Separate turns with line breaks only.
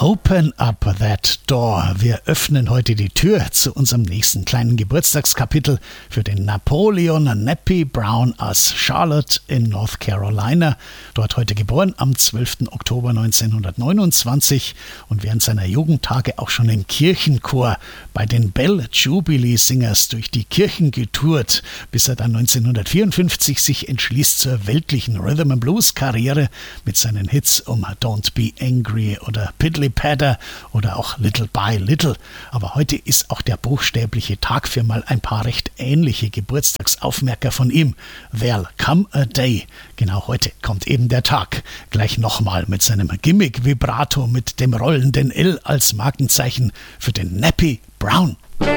Open up that door. Wir öffnen heute die Tür zu unserem nächsten kleinen Geburtstagskapitel für den Napoleon Nappy Brown aus Charlotte in North Carolina. Dort heute geboren am 12. Oktober 1929 und während seiner Jugendtage auch schon im Kirchenchor bei den Bell Jubilee Singers durch die Kirchen getourt, bis er dann 1954 sich entschließt zur weltlichen Rhythm and Blues Karriere mit seinen Hits um Don't Be Angry oder Piddly Padder oder auch Little by Little. Aber heute ist auch der buchstäbliche Tag für mal ein paar recht ähnliche Geburtstagsaufmerker von ihm. There'll come a day. Genau heute kommt eben der Tag. Gleich nochmal mit seinem Gimmick-Vibrato mit dem rollenden L als Markenzeichen für den Nappy Brown.